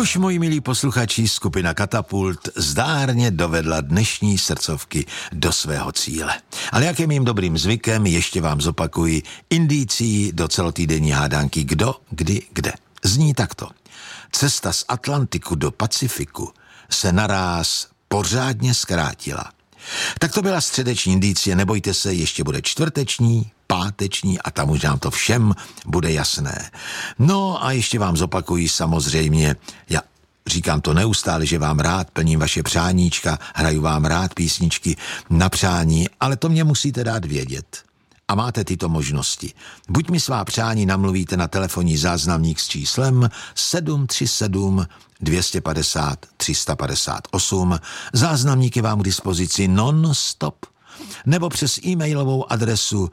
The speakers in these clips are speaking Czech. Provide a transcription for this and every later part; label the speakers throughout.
Speaker 1: Tož, moji milí posluchači, skupina Katapult zdárně dovedla dnešní srdcovky do svého cíle. Ale jak je mým dobrým zvykem, ještě vám zopakuji indicii do celotýdenní hádánky Kdo, kdy, kde. Zní takto. Cesta z Atlantiku do Pacifiku se naráz pořádně zkrátila. Tak to byla středeční indicie, nebojte se, ještě bude čtvrteční, páteční a tam už nám to všem bude jasné. No a ještě vám zopakuji samozřejmě, já říkám to neustále, že vám rád plním vaše přáníčka, hraju vám rád písničky na přání, ale to mě musíte dát vědět. A máte tyto možnosti. Buď mi svá přání namluvíte na telefonní záznamník s číslem 737 250 358, záznamník je vám k dispozici non-stop, nebo přes e-mailovou adresu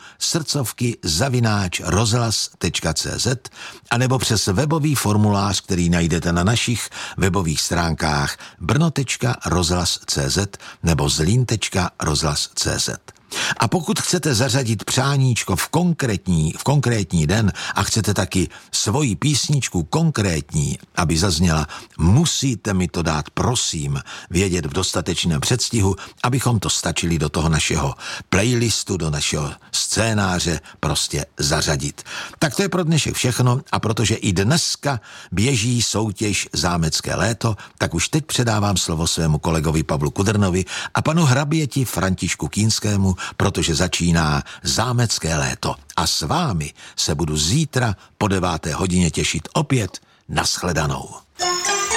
Speaker 1: srdcovky@rozhlas.cz a nebo přes webový formulář, který najdete na našich webových stránkách brno.rozhlas.cz nebo zlín.rozhlas.cz. A pokud chcete zařadit přáníčko v konkrétní den a chcete taky svoji písničku konkrétní, aby zazněla, musíte mi to dát, prosím, vědět v dostatečném předstihu, abychom to stačili do toho našeho playlistu, do našeho scénáře prostě zařadit. Tak to je pro dnešek všechno a protože i dneska běží soutěž Zámecké léto, tak už teď předávám slovo svému kolegovi Pavlu Kudrnovi a panu hraběti Františku Kýnskému, protože začíná Zámecké léto. A s vámi se budu zítra po 9. hodině těšit opět. Nashledanou.